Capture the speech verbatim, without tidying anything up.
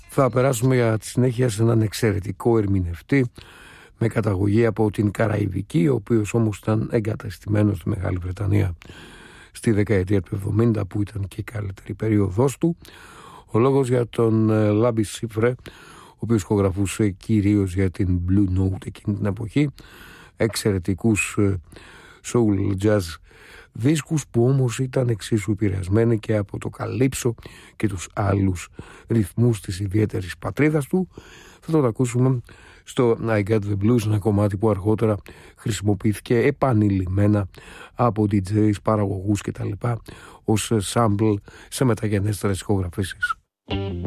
Θα περάσουμε για τη συνέχεια σε έναν εξαιρετικό ερμηνευτή με καταγωγή από την Καραϊβική, ο οποίος όμως ήταν εγκαταστημένος στη Μεγάλη Βρετανία στη δεκαετία του εβδομήντα, που ήταν και η καλύτερη περίοδος του. Ο λόγος για τον Λάμπι Σίφρε, ο οποίος ηχογραφούσε κυρίως για την Blue Note εκείνη την εποχή, εξαιρετικούς soul jazz δίσκους που όμως ήταν εξίσου επηρεασμένοι και από το καλύψο και τους άλλους ρυθμούς της ιδιαίτερης πατρίδας του. Θα το ακούσουμε στο I Got The Blues, ένα κομμάτι που αργότερα χρησιμοποιήθηκε επανειλημμένα από ντι τζέις, παραγωγούς κτλ. Ως sample σε μεταγενέστερες ηχογραφήσεις.